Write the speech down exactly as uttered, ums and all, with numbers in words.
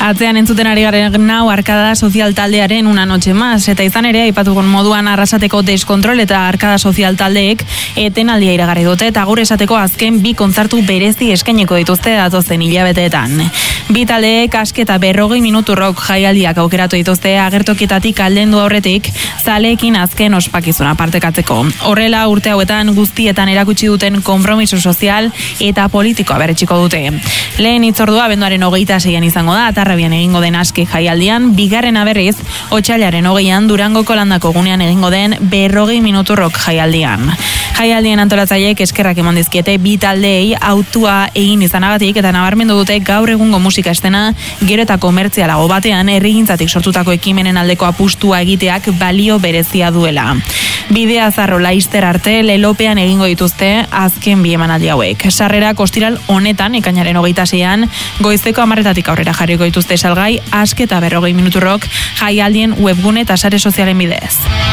Atzean entzuten ari garen nau Arkada Sozial Taldearen Una Noche Más, eta izan ere aipatuko moduan Arrasateko Deskontrol eta Arkada Sozial Taldeek etenaldia iragarri dute eta gaur esateko azken bi kontzertu berezi eskainiko dituzte datozen hilabeteetan. Bi taldeek aske eta berrogei minutu rock jaialdiak aukeratu dituzte agertokietatik aldendu aurretik zaleekin azken ospakizuna partekatzeko. Horrela urte hauetan guztietan erakutsi duten konpromiso sozial eta politikoa berretxiko dute. Lehen hitzordua abenduaren hogeita seian izango da, Atarrabian egingo den aske jaialdian, bigarren berriz, otsailaren hogeian Durangoko landako gunean egingo den berrogei minutu rock jaialdian. Jaialdien antolatzaileek eskerrak eman dizkiete bi taldeei autua egin izanagatik eta nabarmendu dute gaur egungo musika estena gero eta komertzialago batean herrigintzatik sortutako ekimenen aldeko apustua egiteak balio berezia duela. Bidea zarro laister arte lelopean egingo dituzte azken bi emanaldi hauek. Sarrerak ostiral honetan ekainaren hogeita seian goizeko hamarretatik aurrera jarriko dituzte salgai aske eta berrogei minuturrok jaialdien webgune eta sare sozialen bidez.